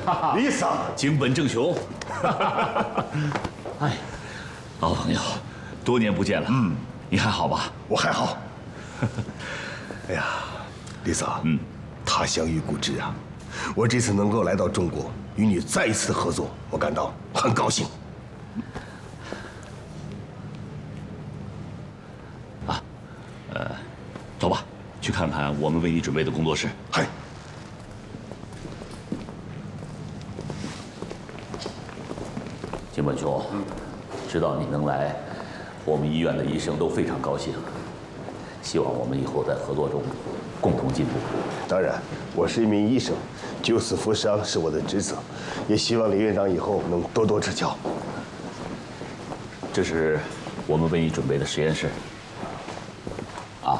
李桑， 经本正雄。哎，老朋友，多年不见了。你还好吧？ 我还好。哎呀，李桑，他乡遇故知啊！我这次能够来到中国，与你再一次合作，我感到很高兴。 走吧，去看看我们为你准备的工作室。 嗨。 金本兄，知道你能来，我们医院的医生都非常高兴。希望我们以后在合作中共同进步。 当然，我是一名医生，救死扶伤是我的职责，也希望李院长以后能多多指教。 这是我们为你准备的实验室。啊。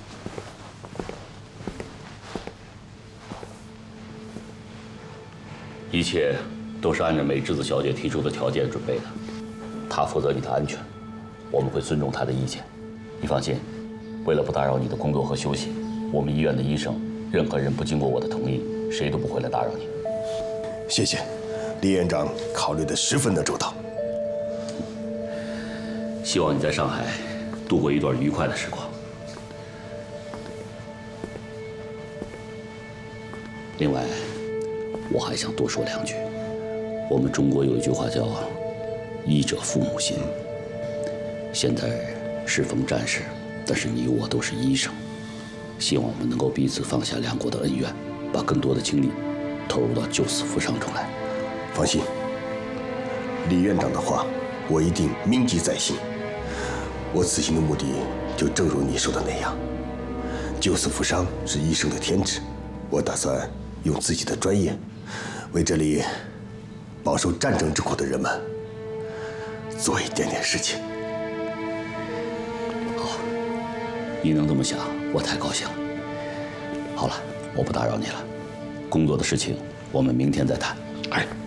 一切都是按照美智子小姐提出的条件准备的，她负责你的安全，我们会尊重她的意见。你放心，为了不打扰你的工作和休息，我们医院的医生，任何人不经过我的同意，谁都不会来打扰你。 谢谢，李院长考虑的十分的周到。 希望你在上海度过一段愉快的时光。另外，我还想多说两句。我们中国有一句话叫“医者父母心”。现在适逢战事，但是你我都是医生，希望我们能够彼此放下两国的恩怨，把更多的精力投入到救死扶伤中来。 放心，李院长的话我一定铭记在心。我此行的目的就正如你说的那样，救死扶伤是医生的天职。我打算用自己的专业，为这里饱受战争之苦的人们做一点点事情。 好，你能这么想，我太高兴了。好了，我不打扰你了，工作的事情我们明天再谈。 哎。